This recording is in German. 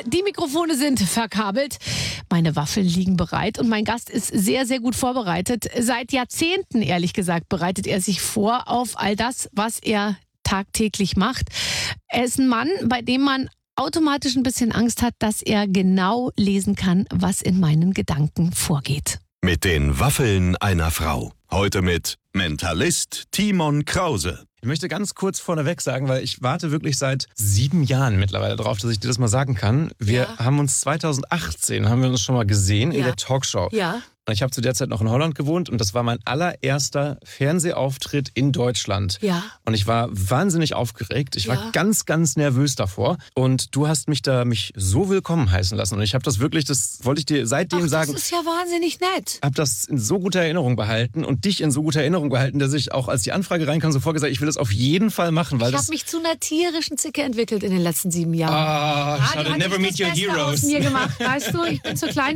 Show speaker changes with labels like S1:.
S1: Die Mikrofone sind verkabelt, meine Waffeln liegen bereit und mein Gast ist sehr, sehr gut vorbereitet. Seit Jahrzehnten, ehrlich gesagt, bereitet er sich vor auf all das, was er tagtäglich macht. Er ist ein Mann, bei dem man automatisch ein bisschen Angst hat, dass er genau lesen kann, was in meinen Gedanken vorgeht.
S2: Mit den Waffeln einer Frau. Heute mit Mentalist Timon Krause.
S3: Ich möchte ganz kurz vorneweg sagen, weil ich warte wirklich seit 7 Jahren mittlerweile drauf, dass ich dir das mal sagen kann. Wir haben uns 2018 schon mal gesehen in der Talkshow.
S1: Ja.
S3: Ich habe zu der Zeit noch in Holland gewohnt und das war mein allererster Fernsehauftritt in Deutschland.
S1: Ja.
S3: Und ich war wahnsinnig aufgeregt. Ich war ganz, ganz nervös davor. Und du hast mich so willkommen heißen lassen. Und ich habe das wirklich, das wollte ich dir seitdem sagen.
S1: Das ist ja wahnsinnig nett.
S3: Habe das in so guter Erinnerung behalten und dich in so guter Erinnerung behalten, dass ich auch, als die Anfrage reinkam, sofort gesagt, ich will das auf jeden Fall machen. Weil
S1: ich habe mich zu einer tierischen Zicke entwickelt in den letzten 7 Jahren.
S3: Schade,
S1: die hat
S3: never
S1: nicht
S3: meet
S1: das
S3: your
S1: Beste
S3: heroes.
S1: aus mir gemacht, weißt du? Ich bin zu klein